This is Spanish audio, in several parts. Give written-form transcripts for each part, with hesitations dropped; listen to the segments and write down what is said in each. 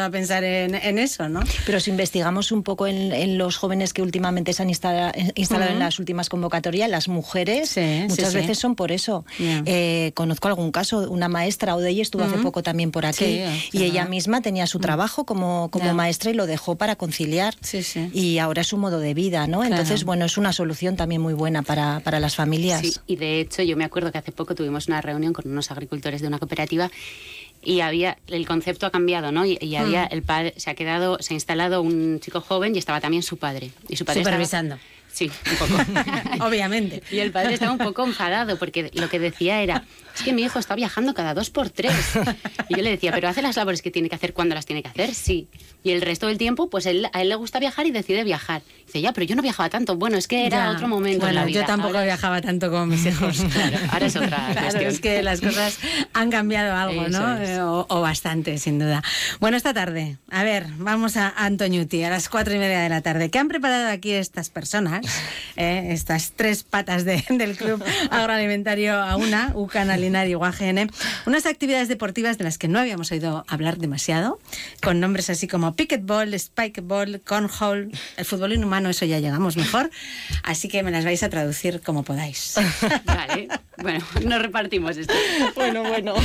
a pensar en eso, ¿no? Pero si investigamos un poco en los jóvenes que últimamente se han instalado en las últimas convocatorias, las mujeres muchas veces son por eso. Conozco algún caso, una maestra, Odey, estuvo hace poco también por aquí, y ella misma tenía su trabajo como maestra y lo dejó para conciliar, y ahora es su modo de vida, ¿no? Entonces, bueno, es una solución también muy buena para las familias. Sí, y de hecho yo me acuerdo que hace poco tuvimos una reunión con unos agricultores de una cooperativa y el concepto ha cambiado, ¿no? Y había el padre, se ha instalado un chico joven y estaba también su padre. Y su padre supervisando. Sí, un poco. Obviamente. Y el padre estaba un poco enfadado porque lo que decía era, es que mi hijo está viajando cada 2x3. Y yo le decía, pero hace las labores que tiene que hacer cuando las tiene que hacer, sí. Y el resto del tiempo, pues a él le gusta viajar y decide viajar. Dice, ya, pero yo no viajaba tanto. Bueno, es que era otro momento en la vida. Yo tampoco viajaba tanto como mis hijos. Claro, ahora es otra cuestión. Es que las cosas han cambiado algo, ¿no? O bastante, sin duda. Bueno, esta tarde, a ver, vamos a Antoñuti, a las 4:30 de la tarde. ¿Qué han preparado aquí estas personas? Estas tres patas del Club Agroalimentario AUNA, UCAN, Alinar y UAGN. Unas actividades deportivas de las que no habíamos oído hablar demasiado, con nombres así como picketball, spikeball, cornhole, el fútbol inhumano, eso ya llegamos mejor. Así que me las vais a traducir como podáis. Vale, bueno, nos repartimos esto. Bueno.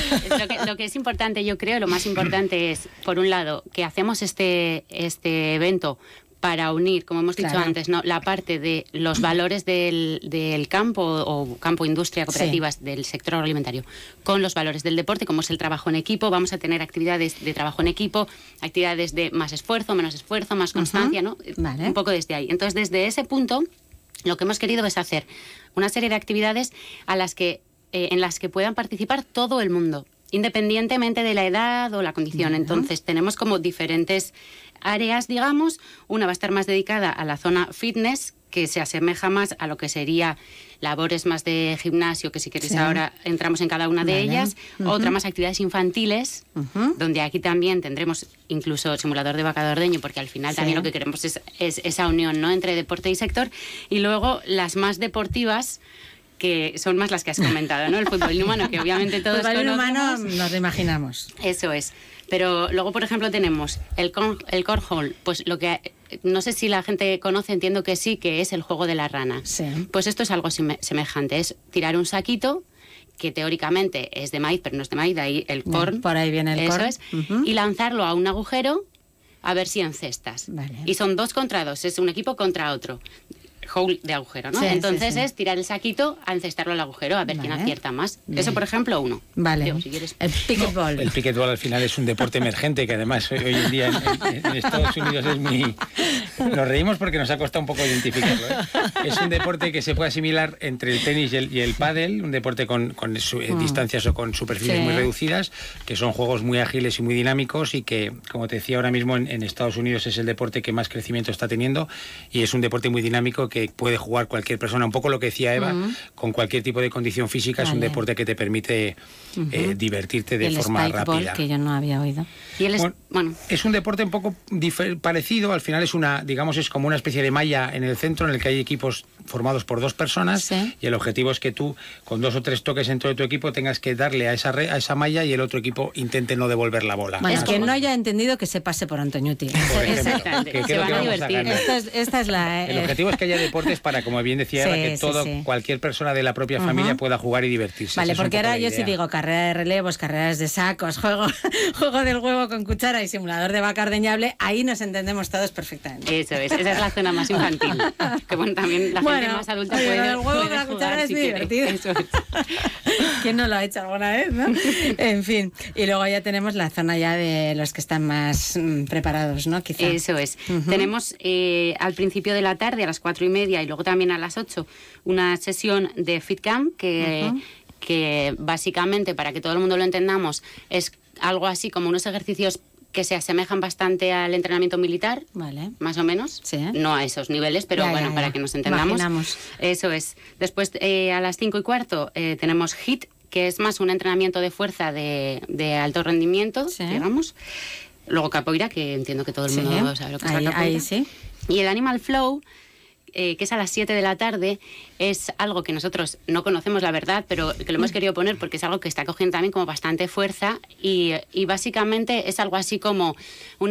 Lo que es importante, yo creo, lo más importante es, por un lado, que hacemos este evento para unir, como hemos dicho antes, ¿no?, la parte de los valores del campo o campo industria cooperativas del sector agroalimentario con los valores del deporte, como es el trabajo en equipo. Vamos a tener actividades de trabajo en equipo, actividades de más esfuerzo, menos esfuerzo, más constancia, ¿no? Vale. Un poco desde ahí. Entonces, desde ese punto, lo que hemos querido es hacer una serie de actividades en las que puedan participar todo el mundo, independientemente de la edad o la condición. Entonces, tenemos como diferentes áreas, digamos. Una va a estar más dedicada a la zona fitness, que se asemeja más a lo que sería labores más de gimnasio, que si queréis ahora entramos en cada una de ellas. Otra más actividades infantiles, donde aquí también tendremos incluso simulador de vaca de ordeño, porque al final también lo que queremos es esa unión, ¿no?, entre deporte y sector. Y luego las más deportivas, que son más las que has comentado, ¿no? El fútbol inhumano, que obviamente todos conocemos. El fútbol inhumano nos lo imaginamos. Eso es. Pero luego, por ejemplo, tenemos el cornhole, pues lo que no sé si la gente conoce, entiendo que sí, que es el juego de la rana. Sí. Pues esto es algo semejante, es tirar un saquito que teóricamente es de maíz, pero no es de maíz, de ahí el corn. Por ahí viene el corn. Eso es. Y lanzarlo a un agujero a ver si encestas. Vale. Y son 2 contra 2, es un equipo contra otro. Hole de agujero, ¿no? Sí, entonces es tirar el saquito a encestarlo al agujero, a ver quién acierta más. Eso, por ejemplo, uno. Vale. Digo, si quieres. El picketball. El picketball al final es un deporte emergente que además hoy en día en Estados Unidos es muy... Nos reímos porque nos ha costado un poco identificarlo, ¿eh? Es un deporte que se puede asimilar entre el tenis y el pádel, un deporte con distancias o con superficies muy reducidas, que son juegos muy ágiles y muy dinámicos y que, como te decía, ahora mismo en Estados Unidos es el deporte que más crecimiento está teniendo y es un deporte muy dinámico que puede jugar cualquier persona, un poco lo que decía Eva, con cualquier tipo de condición física. Es un deporte que te permite divertirte de forma rápida. Que yo no había oído. Y es un deporte un poco parecido, al final es es como una especie de malla en el centro en el que hay equipos formados por 2 personas y el objetivo es que tú, con 2 o 3 toques dentro de tu equipo, tengas que darle a esa malla y el otro equipo intente no devolver la bola. Bueno, es que no haya entendido que se pase por Antoñuti. Exactamente. Se van a divertir. Esta es la... El objetivo es que haya deportes para, como bien decía Eva, que cualquier persona de la propia familia pueda jugar y divertirse. Vale, porque ahora yo sí digo carrera de relevos, carreras de sacos, juego del huevo con cuchara y simulador de vaca ordeñable, ahí nos entendemos todos perfectamente. Eso es, esa es la zona más infantil. Que bueno, también la gente más adulta puede el huevo con la cuchara es muy divertido. Eso es. ¿Quién no lo ha hecho alguna vez, no? En fin, y luego ya tenemos la zona ya de los que están más preparados, ¿no? Quizá. Eso es. Tenemos al principio de la tarde, a las 4:30 y luego también a las 8, una sesión de FitCamp que básicamente, para que todo el mundo lo entendamos, es algo así como unos ejercicios que se asemejan bastante al entrenamiento militar, más o menos, no a esos niveles, pero para que nos entendamos. Imaginamos. Eso es. Después, a las 5:15, tenemos HIIT, que es más un entrenamiento de fuerza de alto rendimiento, digamos. Luego capoeira, que entiendo que todo el mundo sabe lo que es la capoeira. Y el Animal Flow, que es a las 7 de la tarde, es algo que nosotros no conocemos, la verdad, pero que lo hemos querido poner porque es algo que está cogiendo también como bastante fuerza y básicamente es algo así como